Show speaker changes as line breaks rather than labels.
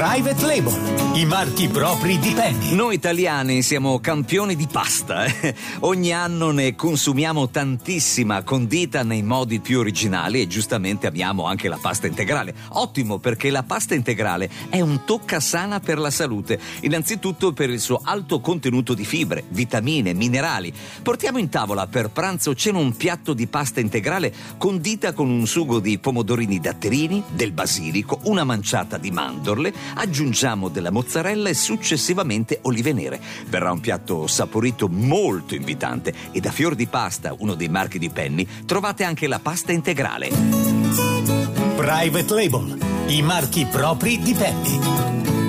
Private Label, i marchi propri di Penny.
Noi italiani siamo campioni di pasta. Ogni anno ne consumiamo tantissima, condita nei modi più originali, e giustamente abbiamo anche la pasta integrale. Ottimo, perché la pasta integrale è un toccasana per la salute, innanzitutto per il suo alto contenuto di fibre, vitamine, minerali. Portiamo in tavola per pranzo o cena un piatto di pasta integrale condita con un sugo di pomodorini datterini, del basilico, una manciata di mandorle, aggiungiamo della mozzarella e successivamente olive nere. Verrà un piatto saporito molto invitante, e da Fior di Pasta, uno dei marchi di Penny, trovate anche la pasta integrale.
Private Label, i marchi propri di Penny.